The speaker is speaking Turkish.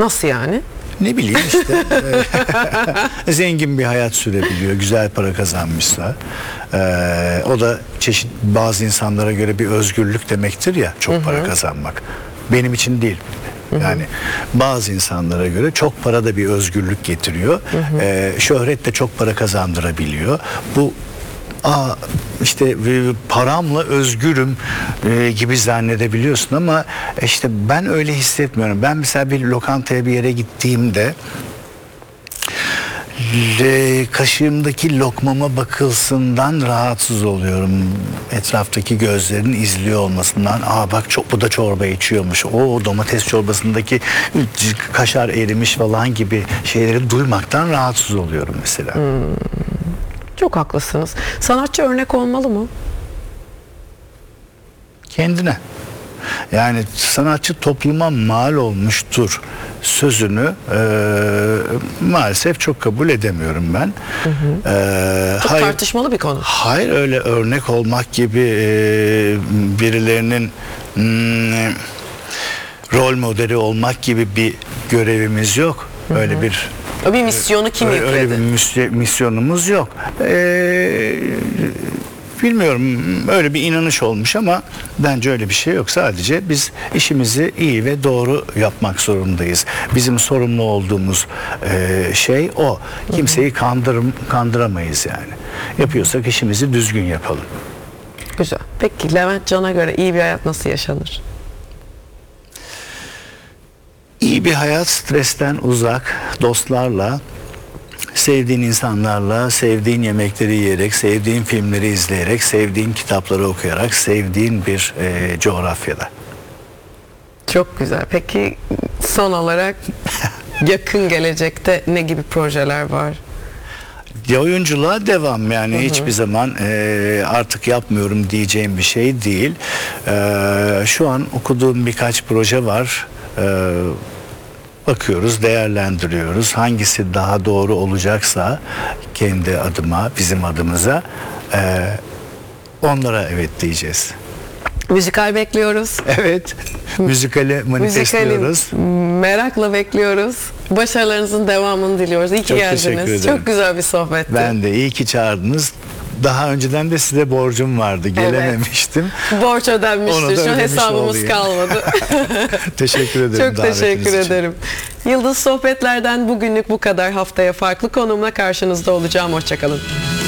Nasıl yani? Ne bileyim işte zengin bir hayat sürebiliyor, güzel para kazanmışsa. O da çeşit, bazı insanlara göre bir özgürlük demektir ya, çok para kazanmak. Benim için değil. Yani bazı insanlara göre çok para da bir özgürlük getiriyor. Şöhret de çok para kazandırabiliyor. Bu işte paramla özgürüm gibi zannedebiliyorsun ama işte ben öyle hissetmiyorum. Ben mesela bir lokantaya, bir yere gittiğimde kaşığımdaki lokmama bakılsından rahatsız oluyorum. Etraftaki gözlerin izliyor olmasından. Bak bu da çorba içiyormuş. O domates çorbasındaki kaşar erimiş falan gibi şeyleri duymaktan rahatsız oluyorum mesela. Çok haklısınız. Sanatçı örnek olmalı mı? Kendine. Yani sanatçı topluma mal olmuştur sözünü maalesef çok kabul edemiyorum ben. Çok tartışmalı bir konu. Hayır, öyle örnek olmak gibi birilerinin rol modeli olmak gibi bir görevimiz yok. Öyle bir misyonu kim yükledi? Öyle bir misyonumuz yok. Bilmiyorum, öyle bir inanış olmuş ama bence öyle bir şey yok. Sadece biz işimizi iyi ve doğru yapmak zorundayız. Bizim sorumlu olduğumuz şey o. Kimseyi kandıramayız yani. Yapıyorsak işimizi düzgün yapalım. Güzel. Peki Levent Can'a göre iyi bir hayat nasıl yaşanır? İyi bir hayat stresten uzak, dostlarla, sevdiğin insanlarla, sevdiğin yemekleri yiyerek, sevdiğin filmleri izleyerek, sevdiğin kitapları okuyarak, sevdiğin bir coğrafyada. Çok güzel. Peki son olarak yakın gelecekte ne gibi projeler var? Oyunculuğa devam, yani hiçbir zaman artık yapmıyorum diyeceğim bir şey değil. Şu an okuduğum birkaç proje var. Bakıyoruz, değerlendiriyoruz. Hangisi daha doğru olacaksa kendi adıma, bizim adımıza onlara evet diyeceğiz. Müzikal bekliyoruz. Evet, müzikali manifestliyoruz. Merakla bekliyoruz. Başarılarınızın devamını diliyoruz. İyi ki geldiniz. Çok güzel bir sohbetti. Ben de iyi ki çağırdınız. Daha önceden de size borcum vardı. Gelememiştim. Borç ödenmiştir. Şu hesabımız kalmadı. Teşekkür ederim. Çok teşekkür ederim. Yıldız Sohbetler'den bugünlük bu kadar. Haftaya farklı konumla karşınızda olacağım. Hoşça kalın.